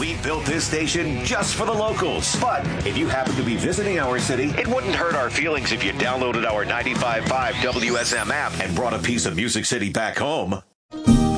We built this station just for the locals. But if you happen to be visiting our city, it wouldn't hurt our feelings if you downloaded our 95.5 WSM app and brought a piece of Music City back home.